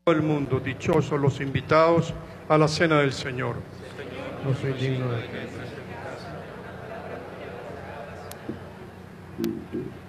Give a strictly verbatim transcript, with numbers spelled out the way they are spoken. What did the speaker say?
el mundo, dichosos los invitados a la cena del Señor. No soy digno de que